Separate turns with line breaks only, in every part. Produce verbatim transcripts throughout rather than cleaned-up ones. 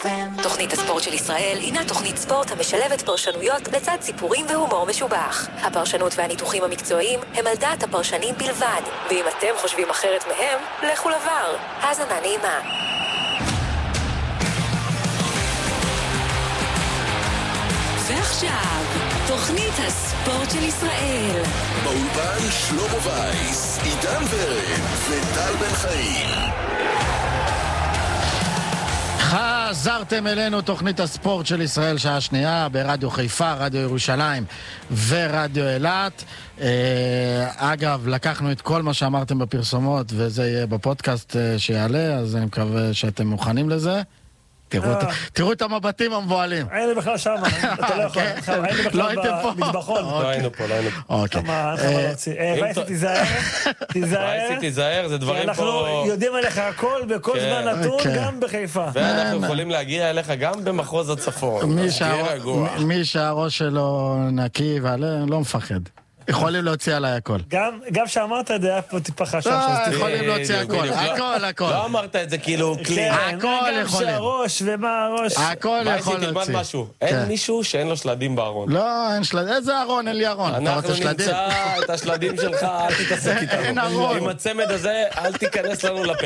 אף אם.
תוכנית הספורט של ישראל הינה תוכנית ספורט המשלבת פרשנויות לצד סיפורים והומור משובח. הפרשנות והניתוחים המקצועיים הם על דעת הפרשנים בלבד, ואם אתם חושבים אחרת מהם, לכו לבר. האזנה נעימה. ועכשיו, תוכנית הספורט של ישראל.
באולפן שלמה וייס, עידן ורד וטל בן חיים.
חזרתם אלינו, תוכנית הספורט של ישראל, שעה שנייה, ברדיו חיפה, רדיו ירושלים ורדיו אילת. אגב, לקחנו את כל מה שאמרתם בפרסומות, וזה יהיה בפודקאסט שיעלה, אז אני מקווה שאתם מוכנים לזה. תראו את המבטים המבועלים.
היינו בכלל שם, אתה לא יכול. היינו בכלל במטבחון.
לא היינו פה, לא היינו פה.
כמה להוציא. וייסי, תיזהר.
וייסי, תיזהר, זה דברים פה...
אנחנו יודעים עליך הכל בכל זמן נתון, גם בחיפה.
ואנחנו יכולים להגיע אליך גם במחוז הצפון.
מי שהראש שלו נקי ועלה, לא מפחד. יכולים להוציא עליי הכל.
גם שאמרת את זה, היה פה טיפה חשש.
לא, יכולים להוציא הכל, הכל, הכל.
לא אמרת את זה כאילו כלי.
הכל יכולים.
גם שהראש ומה הראש.
הכל יכול להוציא.
תלמד משהו. אין מישהו שאין לו שלדים בארון.
לא, אין שלדים. איזה ארון? אין לי ארון.
אנחנו נמצא את השלדים שלך, אל תתעסק איתנו.
אין ארון.
עם הצמד הזה, אל תיכנס לנו לפה.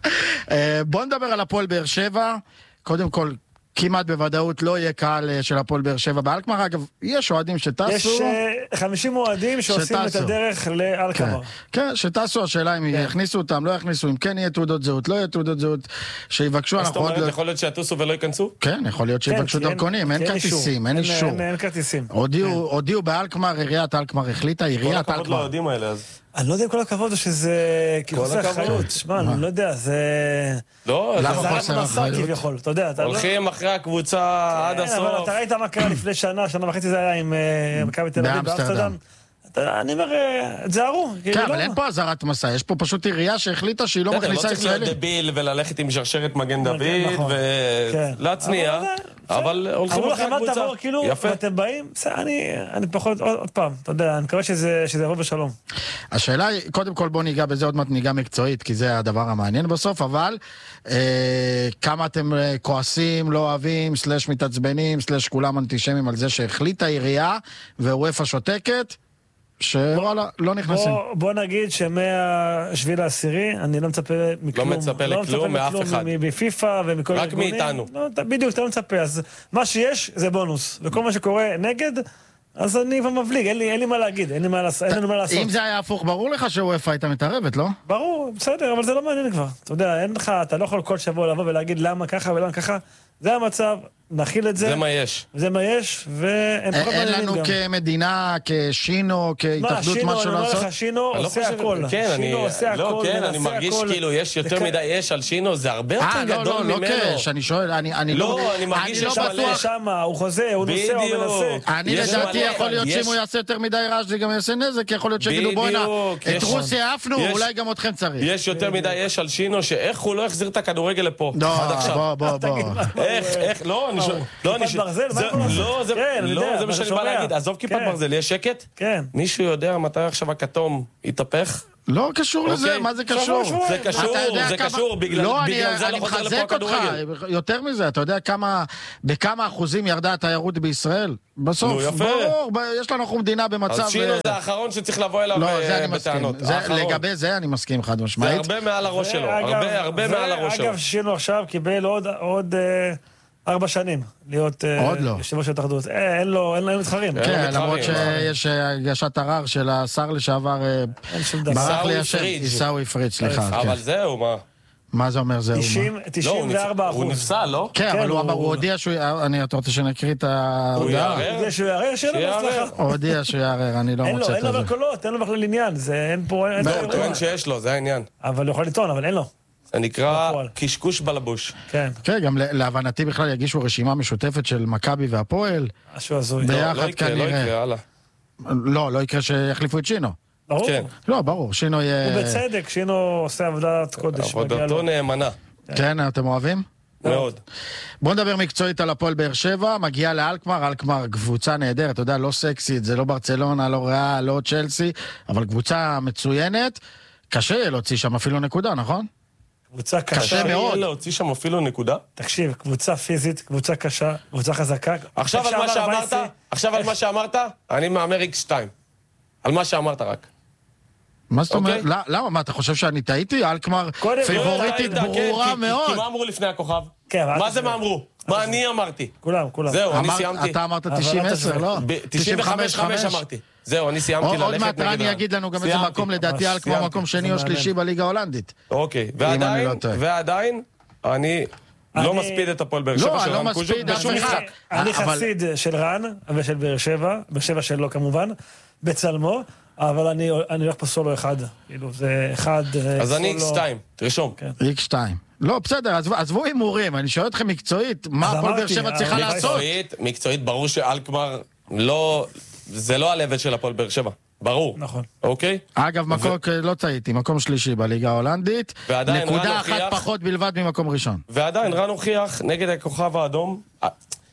בוא נדבר על הפועל באר שבע. קודם כל, כמעט בוודאות לא יהיה קהל של הפועל באר שבע באלקמר. אגב, יש אוהדים שטסו.
יש חמישים אוהדים שעושים את הדרך לאלקמר.
כן, שטסו. השאלה אם יכניסו אותם, לא יכניסו, אם כן יהיה תעודות זהות, לא יהיה תעודות זהות, שיבקשו.
אז זאת אומרת, יכול להיות שיטוסו ולא ייכנסו?
כן, יכול להיות שיבקשו דרכונים, אין כרטיסים, אין אישור.
אין כרטיסים.
הודיעו באלקמר, עיריית אלקמר החליטה, עיריית
כל הכבוד
אלקמר.
לאוהדים האלה, אז...
אני לא יודע אם כל הכבוד או שזה כאילו זה אחריות. שמע, אני לא יודע, זה...
לא,
למה
זה
חוסר
רק מסע
אחריות?
כביכול, אתה יודע. אתה לא-
הולכים אחרי הקבוצה עד
כן, אבל
הסוף.
אתה ראית מה קרה לפני שנה, שנה וחצי זה היה עם אה, מכבי תל אביב
באמסטרדם.
באמסטרדם. אתה- אני אומר, אה, תזהרו. כאילו,
כן,
לא.
אבל אין פה עזרת מסע, יש פה פשוט עירייה שהחליטה שהיא לא
בסדר, לא
מכניסה
צריך להיות
ישראלים.
דביל וללכת עם שרשרת מגן דוד
נכון. כן.
ולהצניע,
אבל זה-
אבל הולכים
אמרו
אחרי
לכם, אל
הקבוצה.
תבואו, כאילו,
יפה.
ואתם באים, בסדר, אני אני פחות, עוד עוד פעם, אתה יודע, אני מקווה שזה שזה יבוא בשלום.
השאלה היא, קודם כל בוא ניגע בזה, עוד מעט ניגע מקצועית, כי זה הדבר המעניין בסוף, אבל אה, כמה אתם אה, כועסים, לא אוהבים, סלש מתעצבנים, סלש כולם אנטישמים על זה שהחליטה עירייה ואופה שותקת, שוואלה, לא נכנסים.
בוא- בוא נגיד שמהשביעי לעשירי, אני לא מצפה מכלום.
מצפה לכלום
לא
מאף
מכלום
אחד.
מ- מפיפ"א ומכל
רק
הארגונים.
מאיתנו.
לא, אתה- בדיוק, אתה לא מצפה. אז מה שיש זה בונוס. וכל מה שקורה נגד, אז אני כבר מבליג, אין לי אין לי מה להגיד, אין לי מה לעשות. אין לנו מה לעשות.
אם זה היה הפוך, ברור לך שאופה הייתה מתערבת, לא?
ברור, בסדר, אבל זה לא מעניין כבר. אתה יודע, אין לך, אתה לא יכול כל שבוע לבוא ולהגיד למה ככה ולמה ככה. זה המצב, נכיל את זה.
זה מה יש.
זה מה יש, והם פחות
אין
מעניינים
לנו
גם.
כמדינה, כשינו,
מה,
כהתאחדות,
שינו,
משהו
אני אומר
לעשות?
לך, שינו
אני לא
עושה
חושב-
הכל.
כן, אני...
שינו עושה
לא,
הכל,
כן,
מנסה
אני מרגיש
הכל.
כאילו יש יותר
זה-
מדי אש על שינו, זה הרבה יותר
אה, לא,
גדול
לא, לא
ממנו.
קש, אני שואל, אני אני
לא,
לא...
אני מרגיש
אני לא
שיש מלא
בטוח.
שמה, הוא חוזה, הוא נוסע, הוא
בדיוק.
מנסה.
אני
יש
לדעתי
מלא,
יכול להיות
יש-
שאם הוא יעשה יותר מדי רעש זה גם יעשה נזק, יכול להיות שיגידו
בדיוק,
בוא'נה, את
יש-
רוסיה עפנו,
יש-
אולי גם אתכם צריך.
יש יותר מדי אש על שינו, שאיך הוא לא החזיר את הכדורגל לפה.
לא,
עד עכשיו.
בוא, בוא,
תגיד,
בוא.
מה,
איך,
הוא,
איך, לא, אני שואל, לא, אני
כיפת ברזל? מה
זה-
יכול לעשות?
לא, זה
כן, אני
לא,
יודע,
זה מה
אתה
שאני בא
שומע.
להגיד, עזוב כיפת
כן.
ברזל, יש שקט?
כן.
מישהו יודע מתי עכשיו הכתום יתהפך?
לא קשור לזה,
אוקיי.
מה זה
שבוע,
קשור?
שבוע.
זה קשור,
אתה יודע
זה
כמה-
קשור, בגלל
לא,
בגלל
אני-
זה
אני
לא חוזר לפה
מחזק אותך,
הכדורגל.
יותר מזה, אתה יודע כמה, בכמה אחוזים ירדה התיירות בישראל? בסוף,
נו, יפה.
ברור, ב- יש לנו אנחנו מדינה במצב...
אז שינו זה האחרון שצריך לבוא אליו
לא,
אה,
זה אני מסכים.
בטענות.
זה-
האחרון.
לגבי זה אני מסכים חד
זה
משמעית.
הרבה מעל הראש שלו,
ואגב-
הרבה הרבה מעל הראש שלו.
ואגב, שינו עכשיו קיבל עוד- עוד אה, ארבע שנים להיות אה,
עוד לא.
יושב ראש ההתאחדות. אה, אין לו, אין להם מתחרים.
אין לו
כן,
מתחרים,
למרות
אה.
שיש אה, הגשת ערר של השר לשעבר, אה,
אין שום דבר.
ברח לי
עיסאווי
השם,
פריג'.
עיסאווי פריג', סליחה. כן.
אבל זהו, מה?
מה זה אומר זהו? מה?
תשעים,
לא, הוא
תשעים
נפ-
וארבע
הוא
אחוז.
נפסל, לא?
כן, אבל
כן,
הוא
הוא-
אמר, הוא הודיע שהוא... אני, אתה רוצה שנקריא את
הוא
ההודעה?
יערער?
זה שהוא יערער, שיהיה לו
שיערער.
בהצלחה.
הוא הודיע שהוא יערער, אני לא
אין לו,
מוצא
אין
את
לו
זה.
בכללות, אין לו בכלל עניין. זה אין פה... אין
לא,
פה-
הוא טוען שיש לו, זה העניין.
אבל הוא יכול לטעון, אבל אין לו.
זה נקרא
בפועל.
קשקוש בלבוש.
כן,
כן, גם ל- להבנתי בכלל יגישו רשימה משותפת של מכבי והפועל.
משהו הזוי.
ב-
לא,
ביחד
לא יקרה, לא
כנראה.
יקרה, הלאה.
לא, לא יקרה שיחליפו את שינו.
ברור.
כן.
לא, ברור, שינו יהיה...
ובצדק, שינו עושה עבודת קודש. מגיע לו.
עבודתו נאמנה,
כן, אתם אוהבים?
מאוד.
בואו נדבר מקצועית על הפועל באר שבע, מגיעה לאלקמר, אלקמר קבוצה נהדרת, אתה יודע, לא סקסית, זה לא ברצלונה, לא ריאל, לא צ'לסי, אבל קבוצה מצוינת, קשה יהיה להוציא שם אפילו נקודה, נכון?
קבוצה קשה.
קשה מאוד.
יהיה להוציא שם אפילו נקודה.
תקשיב, קבוצה פיזית, קבוצה קשה, קבוצה חזקה.
עכשיו על מה שאמרת, עכשיו על מה שאמרת, אני מאמר איקס שתיים. על מה שאמרת רק.
מה זאת אומרת?
אוקיי.
לא, למה? מה, אתה חושב שאני טעיתי? אלקמר
קודם-
פיבוריטית
לא, אתה-
ברורה
כן, כי-
מאוד.
כי מה אמרו לפני הכוכב?
כן, אבל
מה
אל
זה
תשווה.
מה אמרו? מה אני אמרתי?
כולם, כולם.
זהו, אני
אמרת-
סיימתי.
אתה אמרת
אבל
תשעים
לא
עשר,
תשווה.
לא?
ב- תשעים וחמש חמש אמרתי. זהו, אני סיימתי
עוד
ללכת
מעט
נגד
רני
ה...
יגיד לנו גם איזה
סיימתי.
מקום לדעתי
ממש,
אלקמר
סיימתי.
מקום שני
זה
או שלישי
מעניין.
בליגה ההולנדית.
אוקיי,
אם אני
ועדיין,
לא טועה.
ועדיין, אני
אני-
לא מספיד את הפועל באר
לא,
שבע
אני
של
לא
רן קוז'וק
מספיד אף
בשום
אחד.
משחק.
אני
אבל-
חסיד של רן ושל באר שבע, באר שבע שלו כמובן, בצלמו, אבל אני אני הולך פה סולו אחד, כאילו זה אחד
אז
סולו...
אני איקס שתיים, תרשום.
איקס שתיים. לא, בסדר, עזבו- עזבו הימורים, אני שואל אתכם מקצועית, מה
אז
הפועל באר
אמרתי,
שבע צריכה
אבל-
לעשות?
מקצועית, מקצועית, ברור שאלקמר לא... זה לא הלבל של הפועל באר שבע. ברור.
נכון.
אוקיי?
אגב, מקום, לא טעיתי, מקום שלישי בליגה ההולנדית,
ועדיין, רן
נקודה אחת
הוכיח-
פחות בלבד ממקום ראשון.
ועדיין, רן הוכיח נגד הכוכב האדום, אה,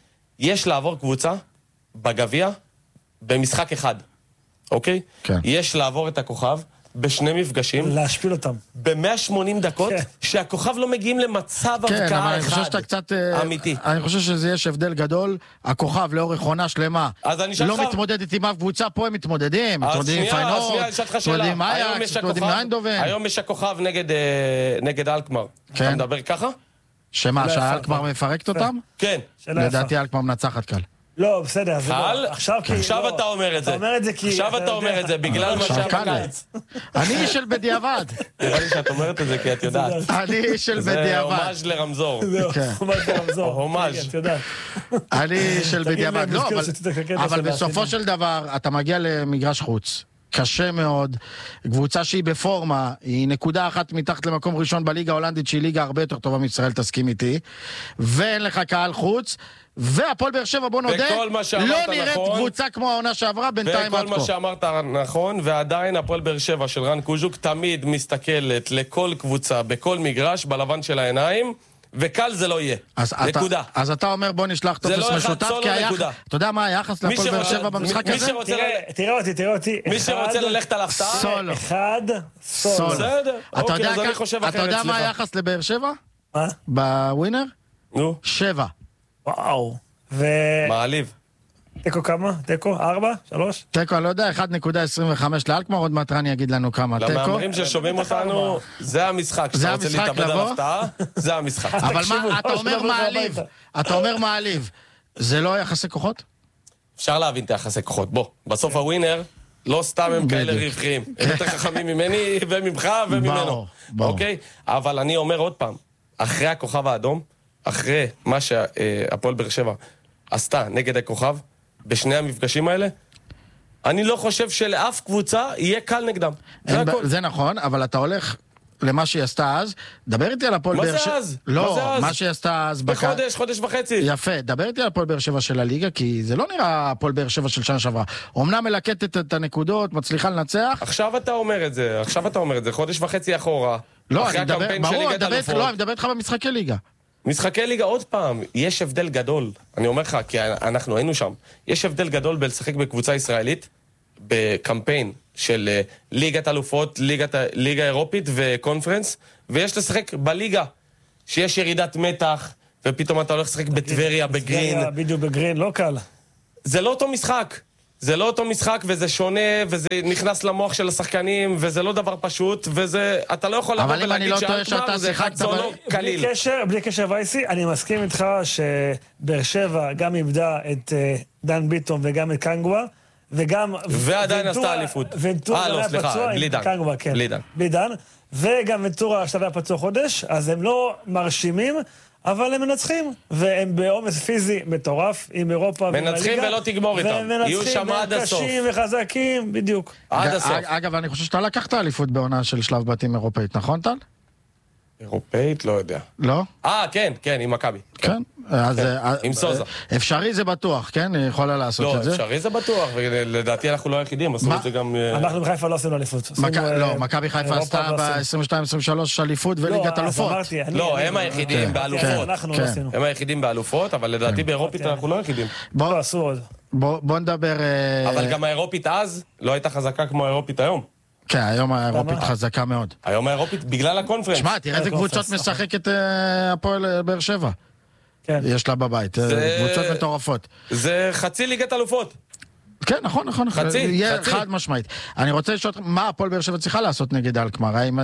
יש לעבור קבוצה בגביע במשחק אחד, אוקיי?
כן.
יש לעבור את הכוכב בשני מפגשים,
להשפיל אותם.
ב-מאה ושמונים דקות,
כן.
שהכוכב לא מגיעים למצב
כן, אבל
הבקעה
אני חושב
אחד.
שאתה קצת... אה,
אמיתי.
אני חושב שזה יש הבדל גדול. הכוכב לאורך עונה שלמה
אז אני אשאל
לא
לך-
מתמודדת עם אף קבוצה, פה הם מתמודדים.
אז
מתמודדים עם
שנייה,
פיינורד,
שנייה, אני אשאל אותך שאלה.
מתמודדים עם
היום
אייקס,
יש
מתמודדים עם
הכוכב-
איינדובן.
היום יש הכוכב נגד, אה, נגד אלקמר.
כן.
אתה מדבר ככה?
שמה,
לא
שהאלקמר
יפה.
מפרקת אותם?
כן.
שאלה יפה.
לדעתי אלקמר מנצחת קל.
לא, בסדר, אז זה
קל?
לא. עכשיו כי...
עכשיו
לא,
אתה אומר את זה.
אתה אומר את זה כי...
עכשיו אתה אומר
יודע.
את זה, בגלל מה
עכשיו
שהיה
קל לי.
בקיץ.
אני איש של בדיעבד.
נראה לי שאת אומרת את זה כי את יודעת.
אני איש של
זה
בדיעבד.
הומאז' לרמזור.
זהו,
כן.
מה זה רמזור?
הומאז'.
כן, את יודעת.
אני של
תגיד לי,
בדיעבד.
אני
לא,
מזכיר
אבל-
שתצטרך לקטע
אבל
של
בסופו
העשירים.
של דבר, אתה מגיע למגרש חוץ. קשה מאוד, קבוצה שהיא בפורמה, היא נקודה אחת מתחת למקום ראשון בליגה ההולנדית, שהיא ליגה הרבה יותר טובה מישראל, תסכים איתי, ואין לך קהל חוץ, והפועל באר שבע, בוא נודה,
וכל מה שאמרת
לא נראית
נכון.
קבוצה כמו העונה שעברה, בינתיים עד
וכל מה
כה.
שאמרת נכון, ועדיין הפועל באר שבע של רן קוז'וק תמיד מסתכלת לכל קבוצה, בכל מגרש, בלבן של העיניים, וקל זה לא יהיה.
אז אתה-
נקודה.
אז אתה אומר בוא נשלח
זה
טופס
לא אחד
משותף,
סולו,
כי היחס,
נקודה.
אתה יודע מה היחס
מי
להפועל באר
שרוצה-
שבע במשחק
מי
הזה?
שרוצה-
תראה, תראה אותי, תראה אותי.
מי
אחד,
שרוצה ללכת על הפתעה,
סולו.
אחד, סולו.
סולו.
בסדר.
אתה
אוקיי,
יודע
אז אני
כ-
חושב
אתה
אחרת,
יודע מה
סליחה.
היחס לבאר שבע?
מה?
בווינר?
נו,
שבע.
וואו. ו...
מעליב.
תיקו כמה? תיקו? ארבע? שלוש?
תיקו, אני לא יודע, אחד נקודה עשרים וחמש לאלקמר, עוד מעט רני יגיד לנו כמה. תיקו.
למאמרים ששומעים אותנו, זה המשחק.
זה
כשאתה רוצה
המשחק
להתאבד על
לבוא?
הפתעה, זה המשחק.
אבל
תקשיבו,
מה, אתה
או
אומר
שנבוא
מעליב,
הביתה.
אתה אומר מעליב. זה לא יחסי כוחות?
אפשר להבין את היחסי כוחות. בוא, בסוף הווינר, לא סתם הם כאלה
בדיוק.
רווחיים. הם יותר חכמים ממני וממך וממנו.
ברור, ברור.
אוקיי? אבל אני אומר עוד פעם, אחרי הכוכב האדום, אחרי מה שהפועל באר שבע עשתה נגד הכוכב, בשני המפגשים האלה, אני לא חושב שלאף קבוצה יהיה קל נגדם. זה
אין ב-
הכל.
זה נכון, אבל אתה הולך למה שהיא עשתה אז, דבר איתי על הפועל
מה
באר
זה
שבע.
אז?
לא,
מה זה אז?
מה שהיא עשתה אז. בק-
בחודש, חודש וחצי.
יפה, דבר איתי על הפועל באר שבע של הליגה, כי זה לא נראה הפועל באר שבע של שנה שעברה. אמנם מלקטת את הנקודות, מצליחה לנצח.
עכשיו אתה אומר את זה, עכשיו אתה אומר את זה, חודש וחצי אחורה.
לא,
אחרי
אני מדבר,
הקמפיין של
ברור, אני
ליגת
מדבר איתך-
אלופות.
לא, אני מדבר איתך במשחקי ליגה.
משחקי ליגה עוד פעם, יש הבדל גדול, אני אומר לך, כי אנחנו היינו שם, יש הבדל גדול בלשחק בקבוצה ישראלית, בקמפיין של אה, ליגת אלופות, ליגת, ה- ליגה אירופית וקונפרנס, ויש לשחק בליגה, שיש ירידת מתח, ופתאום אתה הולך לשחק בטבריה, בגרין,
טבריה, בדיוק בגרין, לא קל.
זה לא אותו משחק. זה לא אותו משחק, וזה שונה, וזה נכנס למוח של השחקנים, וזה לא דבר פשוט, וזה... אתה לא יכול לבוא
אבל אם אני
ולהגיד
לא טועה שאתה
שאלקמר זה אחד
שיחקת
סולו
ב-
קליל.
בלי קשר, בלי קשר וייסי, אני מסכים איתך שבאר שבע גם איבדה את אה, דן ביטון וגם את קנגווה, וגם...
ועדיין
ונטורה-
עשתה אליפות.
ונטורה
אה, לא,
היה
סליחה,
פצוע עם
בלי דן.
קנגווה, כן.
בלי דן.
בלי דן. וגם ונטורה עכשיו היה פצוע חודש, אז הם לא מרשימים, אבל הם מנצחים, והם בעומס פיזי מטורף עם אירופה ועם הליגה.
מנצחים ולא תגמור איתם.
והם
יהיו
מנצחים,
שם עד
והם
הסוף.
קשים וחזקים, בדיוק.
עד
אג-
הסוף.
אגב, אני חושב שאתה לקחת אליפות בעונה של שלב בתים אירופאית, נכון טל?
אירופאית? לא יודע.
לא?
אה, כן, כן, עם מכבי.
כן. אז,
כן,
אה,
עם סוזה.
אה, אפשרי זה בטוח, כן? היא יכולה לעשות
לא,
את זה.
אפשרי זה בטוח, ולדעתי אנחנו לא היחידים, עשו
מה?
את זה גם... אה,
אנחנו בחיפה לא עשינו אליפות.
מכ-
עשינו,
לא,
אה,
מכבי חיפה
אירופה
עשתה
לא עשינו.
ב-עשרים ושתיים עשרים ושלוש אליפות וליגת
לא, אז
אלופות.
אמרתי, אני-
לא,
אני-
הם היחידים
כן,
באלופות.
אנחנו
כן.
לא עשינו.
הם היחידים באלופות, אבל לדעתי באירופית אנחנו לא היחידים.
בוא-
לא, עשו עוד.
בוא בוא נדבר... אה,
אבל גם האירופית אז לא הייתה חזקה כמו האירופית היום.
כן, היום האירופית חזקה מאוד.
היום האירופית, בגלל הקונפרנס.
שמע, תראה איזה קבוצות משחקת הפועל באר שבע.
כן.
יש לה בבית, קבוצות מטורפות.
זה חצי ליגת אלופות.
כן, נכון, נכון.
חצי, חצי.
חד משמעית. אני רוצה לשאול אותך, מה הפועל באר שבע צריכה לעשות נגד אלקמר? האם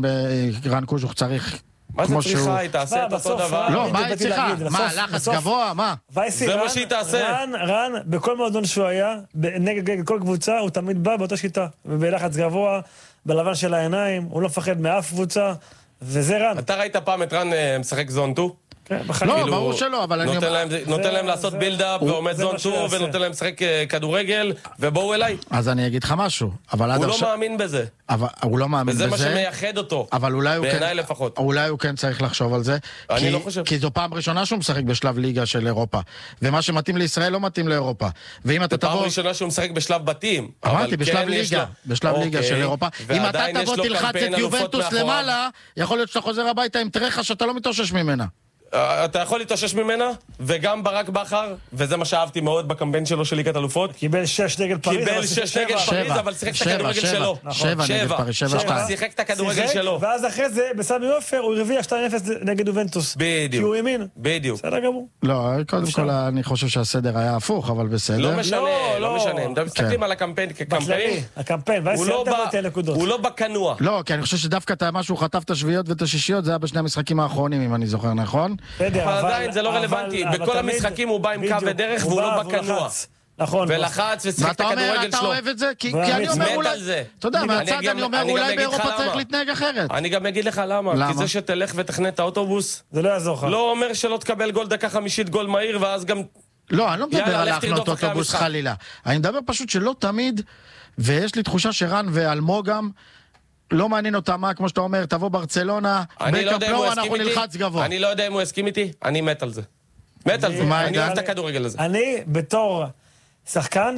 רן קוז'וך צריך...
מה זה צריכה? היא תעשה את אותו דבר.
לא, מה היא צריכה? מה, לחץ גבוה? מה?
זה מה שהיא תעשה.
רן, רן, בכל מועדון שהוא היה, נגד כל קבוצה, הוא תמיד בא באותה שיטה. בלחץ גבוה, בלבן של העיניים, הוא לא מפחד מאף קבוצה, וזה רן.
אתה ראית פעם את רן משחק זון טו?
לא, ברור שלא, אבל אני...
נותן להם לעשות בילדאפ, ועומד זון טו, ונותן להם לשחק כדורגל, ובואו אליי.
אז אני אגיד לך משהו, אבל עד
הוא
עכשיו...
לא מאמין בזה.
הוא לא מאמין בזה.
וזה מה שמייחד אותו, בעיניי לפחות.
אולי הוא כן צריך לחשוב על זה.
אני לא חושב.
כי זו פעם ראשונה שהוא משחק בשלב ליגה של אירופה. ומה שמתאים לישראל לא מתאים לאירופה. ואם אתה תבוא...
פעם ראשונה שהוא משחק בשלב בתים.
אמרתי, בשלב ליגה. בשלב ליגה של אירופה. אם אתה תבוא תלחץ את יובנטוס למעלה, יכול להיות שאתה חוזר הביתה עם טרחה שאתה לא מתאושש ממנה.
אתה יכול להתאושש ממנה, וגם ברק בכר, וזה מה שאהבתי מאוד בקמפיין שלו של ליגת אלופות.
קיבל שש נגד פריז,
קיבל שש נגד פריז, אבל שיחק את הכדורגל שלו.
שבע נגד פריז, שבע שתיים.
שיחק את הכדורגל שלו.
ואז אחרי זה, בסמי עופר, הוא הרביע שתיים אפס נגד יובנטוס.
בדיוק.
כי הוא האמין.
בדיוק.
בסדר גמור.
לא, קודם כל אני חושב שהסדר היה הפוך, אבל בסדר.
לא משנה, לא משנה. הם מסתכלים על הקמפיין כקמפיין.
הקמפיין,
הוא לא בקנוע.
לא, כי אני חושב שדווקא מה שהוא חטף את השביעיות ואת השישיות, זה היה בשני המשחקים האחרונים, אם אני זוכר נכון.
עדיין זה לא רלוונטי, בכל המשחקים הוא בא עם קו ודרך והוא לא בקנוע.
נכון.
ולחץ ושיחק את הכדורגל שלו.
ואתה אוהב את זה? כי אני אומר אולי... אתה יודע, מהצד אני אומר אולי באירופה צריך להתנהג אחרת.
אני גם אגיד לך למה. כי זה שתלך ותכנה את האוטובוס,
זה לא יעזור לך.
לא אומר שלא תקבל גול דקה חמישית, גול מהיר, ואז גם...
לא, אני לא מדבר על להחנות אוטובוס חלילה. אני מדבר פשוט שלא תמיד, ויש לי תחושה שרן ואלמוג גם... לא מעניין אותה מה, כמו שאתה אומר, תבוא ברצלונה, בקפלו אנחנו נלחץ גבוה.
אני לא יודע אם הוא הסכים איתי, אני מת על זה. מת על זה, אני אוהב את הכדורגל הזה.
אני בתור שחקן,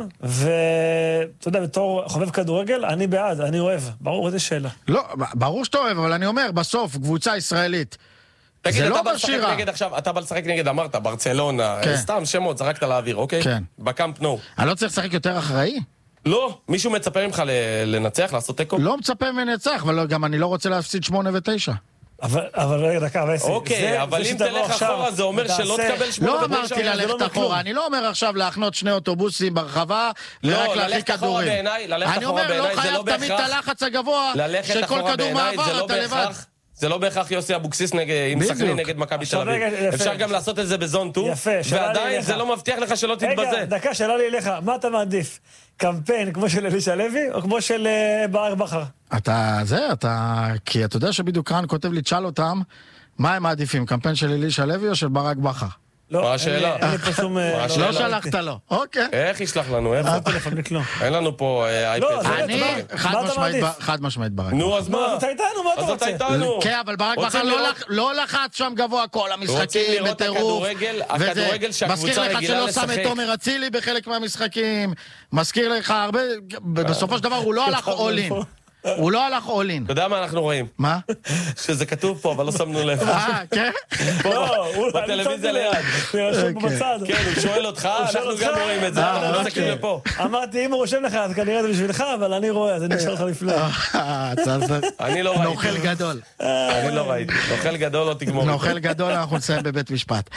ואתה יודע, בתור חובב כדורגל, אני בעד, אני אוהב. ברור, איזה שאלה.
לא, ברור שאתה אוהב, אבל אני אומר, בסוף, קבוצה ישראלית.
תגיד, אתה בא לשחק נגד עכשיו, אתה בא לשחק נגד, אמרת, ברצלונה, סתם שמות, זרקת לאוויר, אוקיי?
כן.
בקאמפ נו.
אני לא צריך לשחק יותר אחראי?
לא, מישהו מצפה ממך לנצח, לעשות תיקו?
לא מצפה מנצח, אבל גם אני לא רוצה להפסיד שמונה ותשע.
אבל רגע, דקה, אבל...
אוקיי, אבל אם תלך אחורה, זה אומר שלא תקבל שמונה ותשע.
לא אמרתי ללכת אחורה, אני לא אומר עכשיו להחנות שני אוטובוסים ברחבה, ורק להחליק כדורים.
ללכת אחורה בעיניי, זה לא בהכרח...
אני אומר, לא חייב תמיד את הלחץ הגבוה, שכל כדור מעבר, אתה לבד.
זה לא בהכרח יוסי אבוקסיס עם סכנין נגד מכבי תל אביב. אפשר גם לעשות את זה בזון טו, ועדיין זה לא מבטיח לך שלא תתבזה.
רגע, דקה, שאלה לי אליך, מה אתה מעדיף? קמפיין כמו של אלישע לוי, או כמו של ברק בכר?
אתה, זה, אתה, כי אתה יודע שבדיוק רן כותב לי, תשאל אותם, מה הם מעדיפים, קמפיין של אלישע לוי או של ברק בכר?
מה השאלה?
אין לי פה שום...
לא שלחת לו, אוקיי.
איך ישלח לנו? איך? אין לנו פה אייפד.
אני חד משמעית ברק.
נו, אז מה?
אז אתה איתנו, מה אתה
אז
רוצה?
אתה איתנו.
כן, אבל ברק בכר לא לחץ שם גבוה כל המשחקים, בטירוף.
הכדורגל שהקבוצה רגילה לשחק.
מזכיר לך שלא שם את תומר אצילי בחלק מהמשחקים. מזכיר לך הרבה... בסופו של דבר הוא לא הלך אולין. הוא לא הלך אולין.
אתה יודע מה אנחנו רואים?
מה?
שזה כתוב פה, אבל לא שמנו לב.
אה, כן?
לא,
בטלוויזיה ליד. כן, הוא שואל אותך, אנחנו גם רואים את זה, אנחנו לא מסתכלים לפה.
אמרתי, אם הוא רושם לך, אז כנראה זה בשבילך, אבל אני רואה, אז אני אשאל אותך לפני.
אני לא ראיתי.
נוכל גדול.
אני לא ראיתי. נוכל גדול לא תגמור.
נוכל גדול, אנחנו נסיים בבית משפט.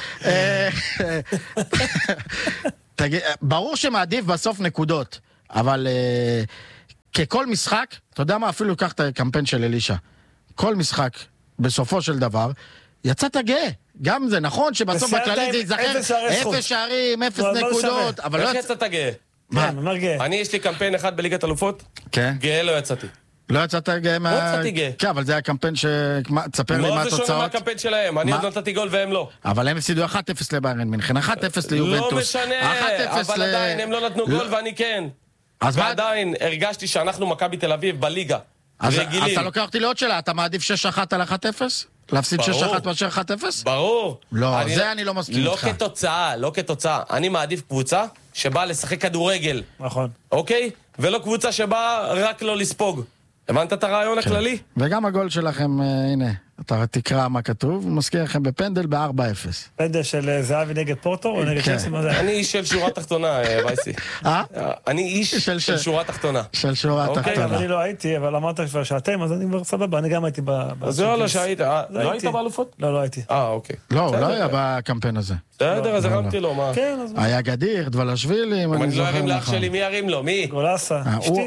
ברור שמעדיף בסוף נקודות, אבל... ככל משחק, אתה יודע מה, אפילו קח את הקמפיין של אלישע. כל משחק, בסופו של דבר, יצאת גאה. גם זה נכון שבסוף בכללי זה ייזכר אפס שערים, אפס נקודות, אבל לא...
איך יצאת גאה?
מה? מה גאה?
אני, יש לי קמפיין אחד בליגת אלופות, גאה לא יצאתי.
לא יצאת גאה מה...
לא יצאתי גאה.
כן, אבל זה היה קמפיין ש... תספר לי מה התוצאות.
לא, זה שונה מהקמפיין שלהם, אני עוד נתתי גול והם לא.
אבל הם הפסידו אחת אפס לביירן מינכן, אחת אפס ליובנטוס.
לא משנה, אבל עדיין הם לא נתנו גול ואני כן. ועדיין הרגשתי שאנחנו מכבי תל אביב בליגה, רגילים.
אז אתה לוקח אותי לעוד שאלה, אתה מעדיף שש אחת על אחת אפס? להפסיד שש אחת מאשר אחת אפס?
ברור.
לא, זה אני לא מסכים איתך.
לא כתוצאה, לא כתוצאה. אני מעדיף קבוצה שבאה לשחק כדורגל.
נכון.
אוקיי? ולא קבוצה שבאה רק לא לספוג. הבנת את הרעיון הכללי?
וגם הגול שלכם, הנה, אתה תקרא מה כתוב, מזכיר לכם בפנדל ב-ארבע אפס.
פנדל של זהבי נגד פורטו או נגד צ'לסי?
אני איש של שורה תחתונה, וייסי.
אה?
אני איש של שורה תחתונה.
של שורה תחתונה.
אני לא הייתי, אבל אמרת כבר שאתם, אז אני כבר סבבה, אני גם הייתי ב...
אז זה לא שהיית, לא היית באלופות?
לא, לא הייתי.
אה, אוקיי.
לא, הוא לא היה בקמפיין הזה.
בסדר, אז הרמתי לו, מה?
כן, אז...
היה גדיר, דבלשווילי, אם אני
לא ארים לאח שלי, מי ירים לו? מי?
גולסה, אשתי.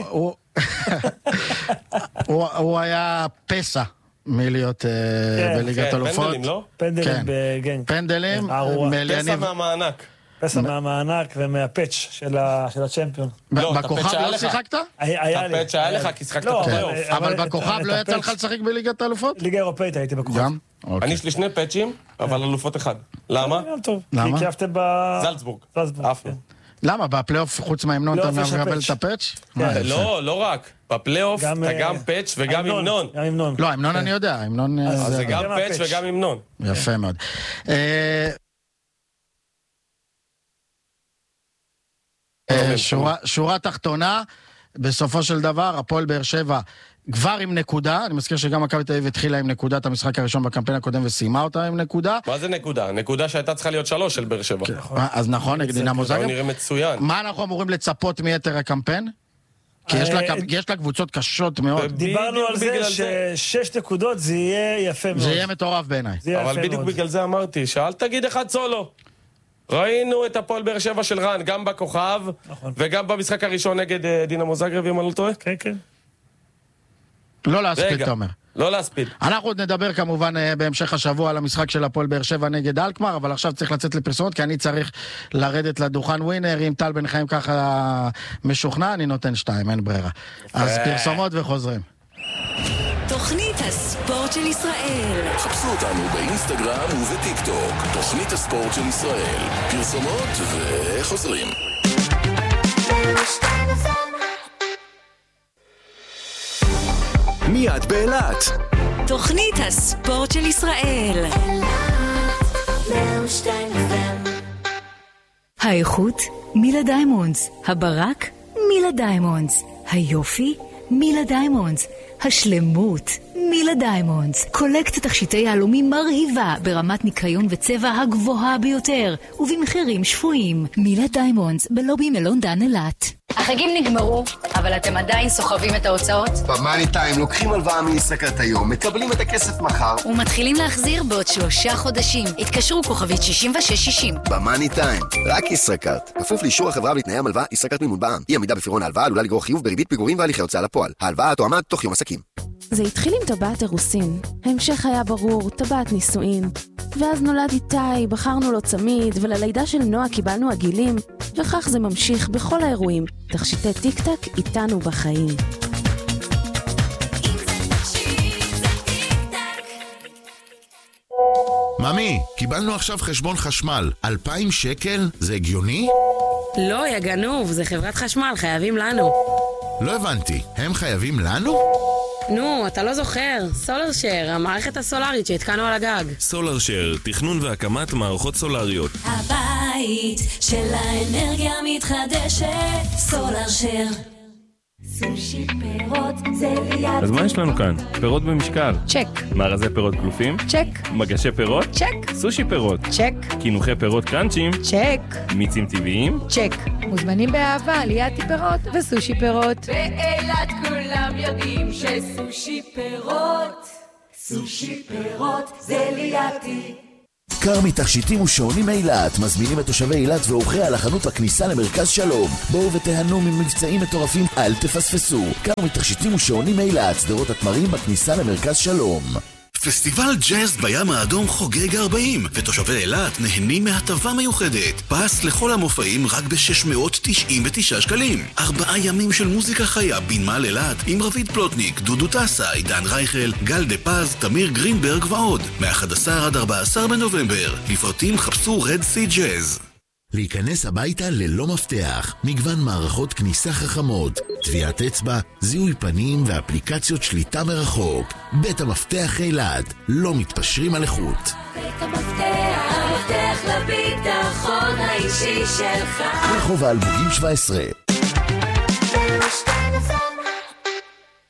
הוא היה פסע מלהיות בליגת אלופות.
פנדלים, לא?
פנדלים בגנק.
פנדלים,
פסע מהמענק.
פסע מהמענק ומהפאץ' של הצ'מפיון.
בכוכב לא שיחקת?
היה לי.
הפאץ' היה לך, כי שיחקת בפלייאוף.
אבל בכוכב לא יצא לך לשחק בליגת אלופות?
ליגה אירופאית הייתי בכוכב.
גם?
אני יש לי שני פאצ'ים, אבל אלופות אחד. למה?
גם טוב.
למה?
כי כיפתם ב...
זלצבורג.
זלצבורג.
למה? בפלייאוף חוץ מההמנון אתה מקבל את הפאץ'?
לא, לא רק. בפלייאוף אתה גם פאץ' וגם המנון.
גם המנון.
לא, המנון אני יודע.
אז זה גם פאץ' וגם המנון.
יפה מאוד. שורה תחתונה, בסופו של דבר, הפועל באר שבע כבר עם נקודה, אני מזכיר שגם מכבי תל אביב התחילה עם נקודת המשחק הראשון בקמפיין הקודם וסיימה אותה עם נקודה.
מה זה נקודה? נקודה שהייתה צריכה להיות שלוש של באר שבע.
אז נכון, נגד דינמו זאגרב.
זה נראה מצוין.
מה אנחנו אמורים לצפות מיתר הקמפיין? כי יש לה קבוצות קשות מאוד.
דיברנו על זה ששש נקודות זה יהיה יפה מאוד.
זה יהיה מטורף בעיניי.
אבל בדיוק בגלל זה אמרתי, שאל תגיד אחד סולו. ראינו את הפועל באר שבע של רן, גם בכוכב, וגם במשחק הראשון נגד דינמו זאגרב, אם אני לא טועה.
כן, כן.
לא להספיד, אתה אומר.
לא להספיד.
אנחנו עוד נדבר כמובן בהמשך השבוע על המשחק של הפועל באר שבע נגד אלקמר, אבל עכשיו צריך לצאת לפרסומות, כי אני צריך לרדת לדוכן ווינר, אם טל בן חיים ככה משוכנע, אני נותן שתיים, אין ברירה. אז פרסומות וחוזרים.
תוכנית הספורט של ישראל.
חפשו אותנו באינסטגרם ובטיק טוק. תוכנית הספורט של ישראל. פרסומות וחוזרים. מיד באילת.
תוכנית הספורט של ישראל. האיכות מילה דיימונדס. הברק מילה דיימונדס. היופי מילה דיימונדס. השלמות מילה דיימונדס. קולקט תכשיטי יהלומים מרהיבה ברמת ניקיון וצבע הגבוהה ביותר ובמחירים שפויים. מילה דיימונדס בלובי מלון דן אילת.
החגים נגמרו, אבל אתם עדיין סוחבים את ההוצאות?
במאני טיים לוקחים הלוואה מישראכרט היום, מקבלים את הכסף מחר
ומתחילים להחזיר בעוד שלושה חודשים. התקשרו כוכבית שישים ושש שישים.
במאני טיים, רק ישראכרט. כפוף לאישור החברה ולתנאי המלווה, ישראכרט מימון בע"מ. אי עמידה בפירעון ההלוואה עלולה לגרור חיוב בריבית פיגורים והליכי הוצאה לפועל. ההלוואה תועמד תוך יום עסקים.
זה התחיל עם טבעת אירוסין. ההמשך היה ברור, טבעת נישואין. ואז נולד איתי, בחרנו לו צמיד, וללידה של נועה קיבלנו עגילים, וכך זה ממשיך בכל האירועים. תכשיטי טיק טק איתנו בחיים.
ממי, קיבלנו עכשיו חשבון חשמל. אלפיים שקל? זה הגיוני?
לא, יא גנוב, זה חברת חשמל, חייבים לנו.
לא הבנתי, הם חייבים לנו?
נו, אתה לא זוכר, סולרשר, המערכת הסולרית שהתקנו על הגג.
סולרשר, תכנון והקמת מערכות סולריות.
הבית של האנרגיה מתחדשת, סולרשר. סושי פירות זה ליד.
אז מה יש לנו כאן? פירות במשקל.
צ'ק.
מארזי פירות קלופים?
צ'ק.
מגשי פירות?
צ'ק.
סושי פירות?
צ'ק.
קינוחי פירות קראנצ'ים?
צ'ק.
מיצים טבעיים?
צ'ק. מוזמנים באהבה ליד פירות וסושי פירות.
באילת כולם יודעים שסושי פירות, סושי פירות זה לידי.
כרמי תכשיטים ושעונים אילת מזמינים את תושבי אילת ואורחיה לחנות בכניסה למרכז שלום. בואו ותהנו ממבצעים מטורפים, אל תפספסו. כרמי תכשיטים ושעונים אילת, שדרות התמרים בכניסה למרכז שלום.
פסטיבל ג'אז בים האדום חוגג ארבעים, ותושבי אילת נהנים מהטבה מיוחדת. פס לכל המופעים רק ב-שש מאות תשעים ותשעה שקלים. ארבעה ימים של מוזיקה חיה בנמל אילת עם רביד פלוטניק, דודו טסה, עידן רייכל, גל דה פז, תמיר גרינברג ועוד. מ-אחד עשר עד ארבעה עשר בנובמבר. לפרטים חפשו רד סי ג'אז.
להיכנס הביתה ללא מפתח, מגוון מערכות כניסה חכמות, טביעת אצבע, זיהוי פנים ואפליקציות שליטה מרחוק. בית המפתח אילת, לא מתפשרים על איכות.
בית המפתח, המפתח לביטחון האישי שלך.
רחוב האלמוגים שבע עשרה.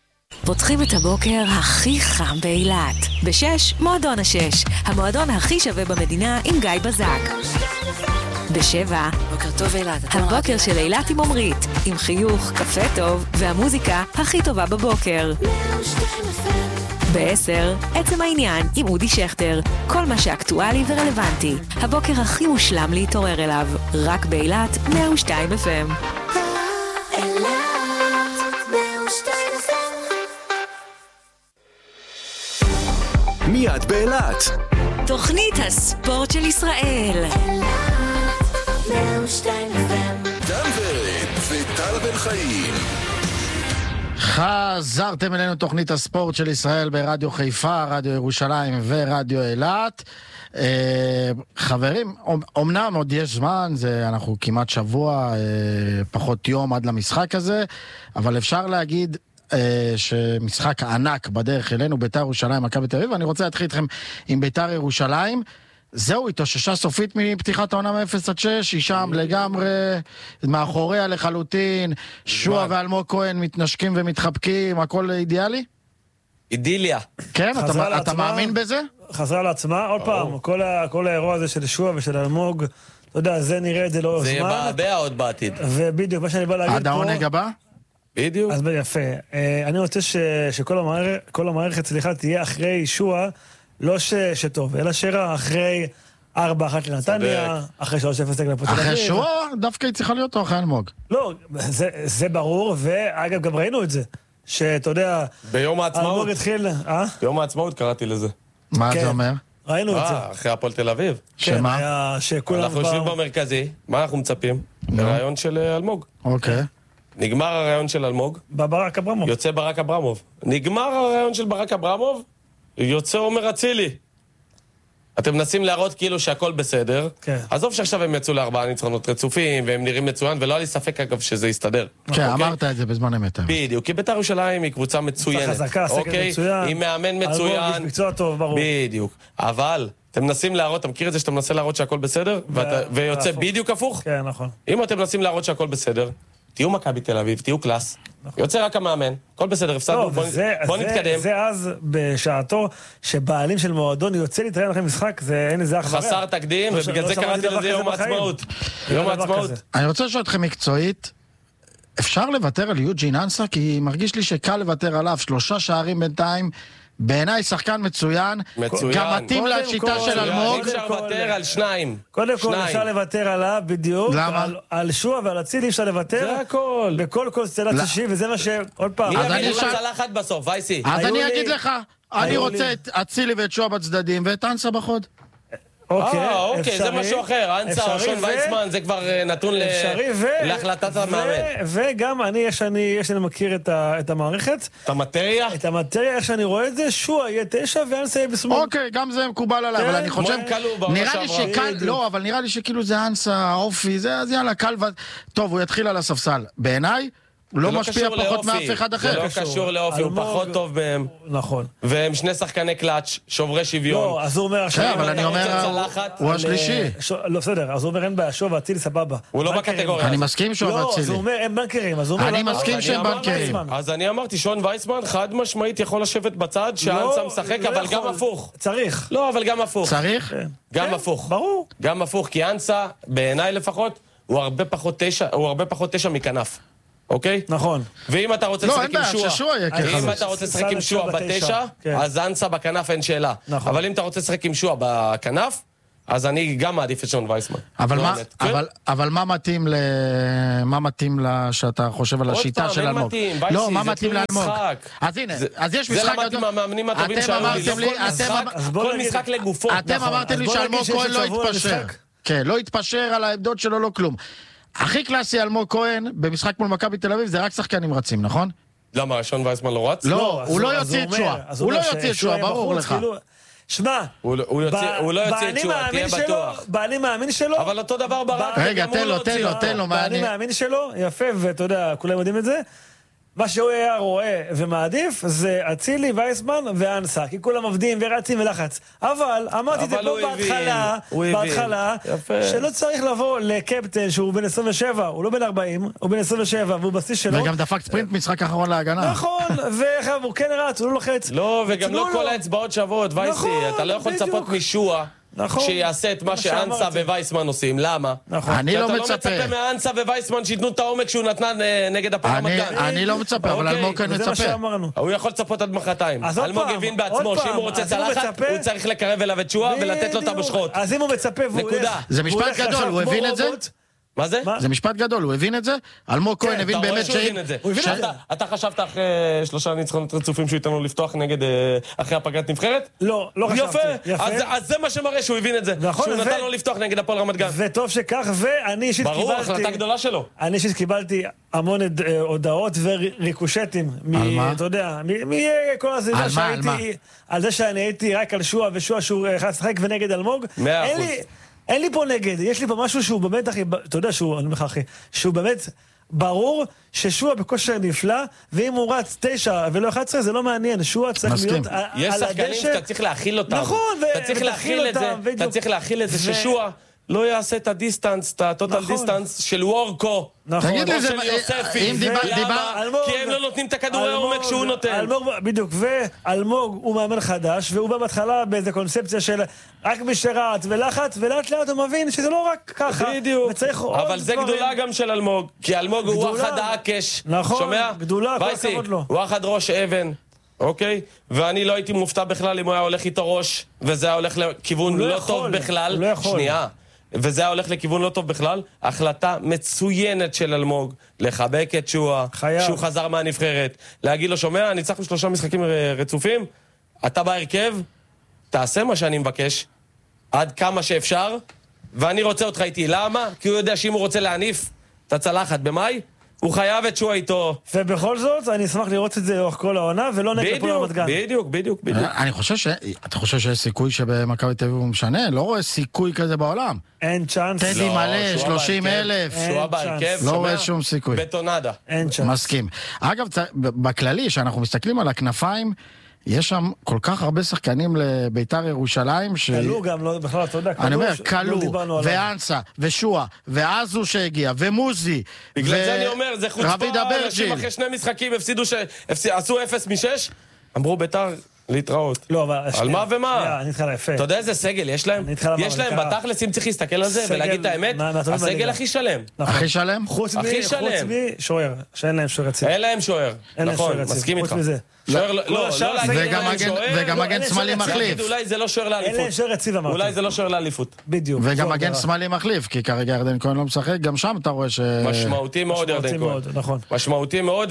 פותחים את הבוקר הכי חם באילת. בשש, מועדון השש. המועדון הכי שווה במדינה עם גיא בזק. בשבע,
בוקר טוב אילת.
הבוקר של אילת עם עומרית. עם חיוך, קפה טוב והמוזיקה הכי טובה בבוקר. בעשר, עצם העניין עם אודי שכטר. כל מה שאקטואלי ורלוונטי. הבוקר הכי מושלם להתעורר אליו. רק באילת מאה ושתיים אף אם.
מיד באילת.
תוכנית הספורט של ישראל.
דן ורד וטל בן חיים.
חזרתם אלינו תוכנית הספורט של ישראל ברדיו חיפה, רדיו ירושלים ורדיו אילת. אה, חברים, אומנם עוד יש זמן, זה אנחנו כמעט שבוע, אה, פחות יום עד למשחק הזה, אבל אפשר להגיד אה, שמשחק ענק בדרך אלינו, בית"ר ירושלים, מכבי תל אביב, ואני רוצה להתחיל איתכם עם בית"ר ירושלים. זהו, התאוששה סופית מפתיחת העונה מ-אפס עד שש, היא שם לגמרי, מאחוריה לחלוטין, שועה ואלמוג כהן מתנשקים ומתחבקים, הכל אידיאלי?
אידיליה.
כן, אתה, אתה מאמין בזה?
חזרה לעצמה, עוד פעם, כל, ה, כל האירוע הזה של שועה ושל אלמוג, אתה יודע, זה נראה את זה לא זמן.
זה יבעבע עוד בעתיד.
ובדיוק, מה שאני בא להגיד פה...
עד העונג הבא?
בדיוק.
אז יפה. אני רוצה ש, שכל המערכת, כל המערכת, סליחה, תהיה אחרי שועה, לא ש, שטוב, אלא שרע אחרי ארבע אחת לנתניה, אחרי שלוש אפס לפועל תל אביב.
אחרי שועה, דווקא היא צריכה להיות או אחרי אלמוג?
לא, זה, זה ברור, ואגב, גם ראינו את זה, שאתה יודע...
ביום העצמאות.
אלמוג התחיל, אה?
ביום העצמאות קראתי לזה.
מה
כן.
זה אומר?
ראינו את זה.
אה, אחרי הפועל תל אביב.
שמה?
היה שכולם
אנחנו יושבים במרכזי, מה אנחנו מצפים? הרעיון של אלמוג.
אוקיי.
נגמר הרעיון של אלמוג.
בברק אברמוב.
יוצא ברק אברמוב. נגמר הרעיון של ברק אברמוב, יוצא עומר אצילי. אתם מנסים להראות כאילו שהכל בסדר.
כן.
עזוב שעכשיו הם יצאו לארבעה ניצחונות רצופים, והם נראים מצוין, ולא היה לי ספק אגב שזה יסתדר.
כן, אמרת את זה בזמן אמת.
בדיוק, כי בית"ר ירושלים היא קבוצה מצוינת.
חזקה, סגל מצוין.
היא מאמן מצוין.
אלמוג יש מקצוע טוב, ברור.
בדיוק. אבל אתם מנסים להראות, אתה מכיר את זה שאתה מנסה להראות שהכל בסדר, ויוצא בדיוק הפוך?
כן, נכון.
אם אתם מנסים להראות שהכל בסדר, תהיו מכבי תל אביב, תהיו קלאס. יוצא רק המאמן, הכל בסדר, הפסדנו, בוא נתקדם.
זה אז בשעתו שבעלים של מועדון יוצא להתראיין לכם משחק, זה אין איזה אח ורע.
חסר תקדים, ובגלל זה קראתי לזה יום העצמאות. יום העצמאות.
אני רוצה לשאול אתכם מקצועית, אפשר לוותר על יוג'ין אנסה? כי מרגיש לי שקל לוותר עליו, שלושה שערים בינתיים, בעיניי שחקן מצוין, גם מתאים לשיטה של אלמוג.
אפשר לוותר על שניים.
קודם כל אפשר לוותר עליו בדיוק.
למה?
על שועה ועל אצילי אפשר לוותר.
זה הכל.
בכל קונסטלציה, וזה מה ש... עוד פעם.
אז אני צלחת בסוף, וייסי.
אז אני אגיד לך, אני רוצה את אצילי ואת שועה בצדדים, ואת אנסה בחוד.
אוקיי, אוקיי, זה משהו אחר. אנסה או שון וייסמן, זה כבר נתון להחלטת המאמן.
וגם אני, יש לי מכיר את המערכת.
את המטריה?
את המטריה, איך שאני רואה את זה, שועה יהיה תשע ואנסה יהיה בשמאל.
אוקיי, גם זה מקובל עליי, אבל אני חושב... נראה לי שקל, לא, אבל נראה לי שכאילו זה אנסה, האופי, זה אז יאללה, קל ו... טוב, הוא יתחיל על הספסל. בעיניי, הוא לא משפיע פחות מאף אחד אחר.
זה לא קשור לאופי, הוא פחות טוב מהם.
נכון.
והם שני שחקני קלאץ', שוברי שוויון.
לא, אז הוא אומר...
כן, אבל אני אומר, הוא השלישי.
לא, בסדר, אז הוא אומר, אין בעיה, שועה ואצילי סבבה.
הוא לא בקטגוריה.
אני מסכים שועה ואצילי.
לא, אז הוא אומר, הם בנקרים, אז הוא אומר...
אני מסכים שהם בנקרים.
אז אני אמרתי, שון וייסמן חד משמעית יכול לשבת בצד, שאנסה משחק, אבל גם הפוך.
צריך.
לא, אבל גם הפוך.
צריך?
גם הפוך.
ברור.
גם הפוך, כי אנסה, בעיניי לפחות, הוא הרבה פחות תשע, הוא הרבה פחות תשע מכנף. אוקיי?
נכון.
ואם אתה רוצה לשחק עם שועה, אם אתה רוצה לשחק עם שועה בתשע, אז אנסה בכנף אין שאלה. אבל אם אתה רוצה לשחק עם שועה בכנף, אז אני גם מעדיף את שון וייסמן.
אבל מה מתאים מה מתאים שאתה חושב על השיטה של אלמוג? לא, מה מתאים לאלמוג? אז הנה, אז יש משחק...
זה למדתי מהמאמנים הטובים שהיו לי. כל משחק לגופו.
אתם אמרתם לי שאלמוג כהן לא יתפשר. כן, לא יתפשר על העמדות שלו, לא כלום. הכי קלאסי אלמוג כהן במשחק מול מכבי תל אביב זה רק שחקנים רצים, נכון?
למה, שון וייסמן לא רץ?
לא, הוא לא יוציא את שועה. הוא לא יוציא את שועה, ברור לך.
שמע,
הוא לא יוציא את שועה, תהיה בטוח.
בעלי מאמין שלו...
אבל אותו דבר ברק.
רגע, תן לו, תן לו, תן לו.
בעלי מאמין שלו, יפה, ואתה יודע, כולם יודעים את זה. מה שהוא היה רואה ומעדיף זה אצילי, וייסמן ואנסה, כי כולם עובדים ורצים ולחץ. אבל אמרתי את זה פה בהתחלה, בהתחלה, שלא צריך לבוא לקפטן שהוא בן עשרים ושבע, הוא לא בן ארבעים, הוא בן עשרים ושבע, והוא בסיס שלו.
וגם דפק ספרינט משחק אחרון להגנה.
נכון, והוא כן רץ, הוא לא לוחץ.
לא, וגם לא כל האצבעות שוות, וייסי, אתה לא יכול לצפות מישוע. שיעשה את מה שאנסה ווייסמן עושים, למה?
אני לא מצפה.
אתה לא מצפה מאנסה ווייסמן שיתנו את העומק שהוא נתנה נגד הפועל רמת גן.
אני לא מצפה, אבל אלמוג כן מצפה.
הוא יכול לצפות עד מחרתיים. אלמוג הבין בעצמו שאם הוא רוצה צלחת, הוא צריך לקרב אליו את שועה ולתת לו את המושכות.
אז אם הוא מצפה והוא הולך...
זה משפט גדול, הוא הבין את זה?
מה זה?
זה משפט גדול, הוא הבין את זה? אלמוג כהן הבין באמת שאם...
אתה חשבת אחרי שלושה ניצחונות רצופים שהוא ייתן לו לפתוח נגד אחרי הפגרת נבחרת?
לא, לא חשבתי.
יפה, אז זה מה שמראה שהוא הבין את זה. שהוא נתן לו לפתוח נגד הפועל רמת גן.
וטוב שכך, ואני אישית קיבלתי...
ברור, החלטה גדולה שלו.
אני אישית קיבלתי המון הודעות וריקושטים.
על מה?
אתה יודע, מכל הזיזה שהייתי... על זה שאני הייתי רק על שועה ושועה שהוא אחד לשחק ונגד אלמוג.
מאה אחוז.
אין לי פה נגד, יש לי פה משהו שהוא באמת, אחי, אתה יודע שהוא, אני אומר לך, אחי, שהוא באמת ברור ששועה בכושר נפלא, ואם הוא רץ תשע ולא אחת עשרה, זה לא מעניין, שועה צריך להיות על הדשא.
יש שחקנים שאתה צריך להכיל אותם.
נכון,
אתה צריך להכיל את זה, אתה צריך להכיל את זה ששועה לא יעשה את הדיסטנס, את הטוטל דיסטנס של וורקו.
תגיד לי,
של יוספי. למה? כי הם לא נותנים את הכדורי העומק שהוא נותן.
בדיוק, ואלמוג הוא מאמן חדש, והוא בא בהתחלה באיזו קונספציה של רק משרעת ולחץ, ולאט לאט הוא מבין שזה לא רק ככה.
בדיוק. אבל זה גדולה גם של אלמוג, כי אלמוג הוא וואחד העקש.
נכון, גדולה, כל הכבוד לו.
וואחד ראש אבן. אוקיי? ואני לא הייתי מופתע בכלל אם הוא היה הולך איתו ראש, וזה היה הולך לכיוון לא טוב בכלל.
לא יכול.
שנייה. וזה היה הולך לכיוון לא טוב בכלל. החלטה מצוינת של אלמוג, לחבק את שועה, שהוא חזר מהנבחרת, להגיד לו, שומע, ניצחנו שלושה משחקים רצופים, אתה בהרכב, תעשה מה שאני מבקש, עד כמה שאפשר, ואני רוצה אותך איתי. למה? כי הוא יודע שאם הוא רוצה להניף את הצלחת במאי, הוא חייב את שועה איתו.
ובכל זאת, אני אשמח לראות את זה לאורך כל העונה, ולא נגד הפועל רמת גן.
בדיוק, בדיוק, בדיוק.
אני חושב ש... אתה חושב שיש סיכוי שבמכבי תל אביב הוא משנה? לא רואה סיכוי כזה בעולם.
אין צ'אנס.
טדי מלא, שלושים אלף.
שועה בהרכב.
לא רואה שום סיכוי.
בטונדה.
אין צ'אנס.
מסכים. אגב, בכללי, שאנחנו מסתכלים על הכנפיים, יש שם כל כך הרבה שחקנים לביתר ירושלים ש...
קלו גם, לא, בכלל, אתה יודע,
אני אומר, קלו, ואנסה, ושועה, ואזו שהגיע, ומוזי,
בגלל זה אני אומר, זה חוצפה, אנשים אחרי שני משחקים הפסידו, עשו אפס משש, אמרו ביתר להתראות.
לא, אבל...
על מה ומה?
אני התחלה יפה.
אתה יודע איזה סגל יש להם? יש להם בתכלס, אם צריך להסתכל על זה ולהגיד את האמת, הסגל הכי שלם.
הכי שלם?
חוץ משוער, שאין להם שוער רציף.
אין להם שוער, נכון, מסכים איתך. שוער, לא, לא להגיד שוער,
וגם מגן שמאלי מחליף.
אולי זה לא שוער לאליפות.
אין להם שוער רציף, אמרתי.
אולי זה לא שוער לאליפות.
בדיוק.
וגם מגן שמאלי מחליף, כי כרגע ירדן כהן לא משחק, גם שם אתה רואה ש...
משמעותי מאוד ירדן כהן. משמעותי מאוד,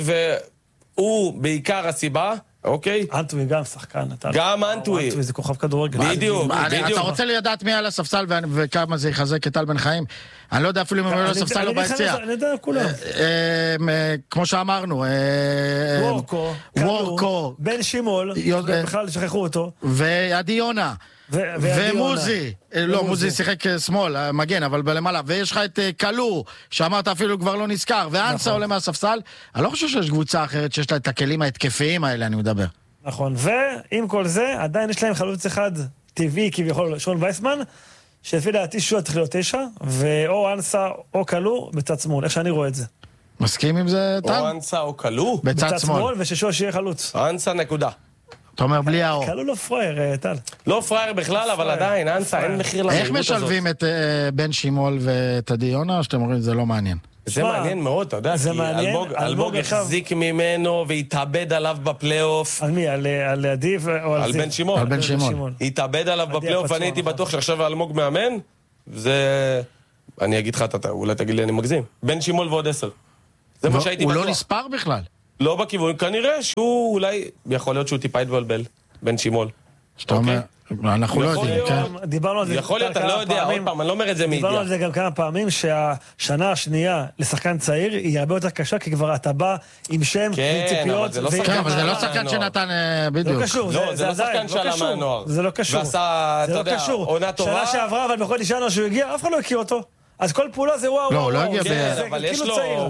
והוא בעיקר הסיבה, אוקיי?
אנטווי גם שחקן.
גם אנטווי.
אנטווי זה כוכב כדורגל.
בדיוק, בדיוק.
אתה רוצה לדעת מי על הספסל וכמה זה יחזק את טל בן חיים? אני לא יודע אפילו אם הוא על הספסל או ביציע.
אני יודע כולם.
כמו שאמרנו, וורקו,
בן שימול, בכלל שכחו אותו.
ועדי יונה. ומוזי, לא, מוזי שיחק שמאל, מגן, אבל בלמעלה, ויש לך את קלו, שאמרת אפילו כבר לא נזכר, ואנסה עולה מהספסל. אני לא חושב שיש קבוצה אחרת שיש לה את הכלים ההתקפיים האלה, אני מדבר.
נכון, ועם כל זה, עדיין יש להם חלוץ אחד טבעי, כביכול, שון וייסמן, שלפי דעתי שועה צריך להיות תשע, ואו אנסה או קלו בצד שמאל, איך שאני רואה את זה.
מסכים עם זה, טל?
או אנסה או קלו?
בצד שמאל,
וששועה שיהיה חלוץ.
אנסה נקודה.
אתה אומר בלי האור.
קלו לא פרייר, טל.
לא פרייר בכלל, אבל עדיין, אנסה, אין מחיר למהירות הזאת.
איך משלבים את בן שימול ואת עדי יונה, או שאתם אומרים זה לא מעניין?
זה מעניין מאוד, אתה יודע, כי אלמוג החזיק ממנו והתאבד עליו בפלייאוף.
על מי? על עדי או על
זיו? על בן שימול.
על בן שימול.
התאבד עליו בפלייאוף, ואני הייתי בטוח שעכשיו אלמוג מאמן, זה... אני אגיד לך, אולי תגיד לי, אני מגזים. בן שימול ועוד עשר. זה מה שהייתי בטוח.
הוא לא נספר בכלל.
לא בכיוון, כנראה שהוא אולי, יכול להיות שהוא טיפה התבלבל, בן שימול.
שאתה אומר, אנחנו לא יודעים, כן?
דיברנו על זה
יכול להיות, אני לא יודע, עוד פעם, אני לא אומר את זה מידיעה.
דיברנו על זה גם כמה פעמים, שהשנה השנייה לשחקן צעיר היא הרבה יותר קשה, כי כבר אתה בא עם שם וציפיות.
כן, אבל זה לא שחקן שנתן בדיוק.
לא קשור,
זה לא שחקן שעלה מהנוער.
זה לא קשור.
ועשה, אתה יודע, עונה טובה.
שנה שעברה, אבל בכל נשארנו שהוא הגיע, אף אחד לא הכיר אותו. אז כל פעולה זה וואו,
לא, לא הגיע
אבל יש לו...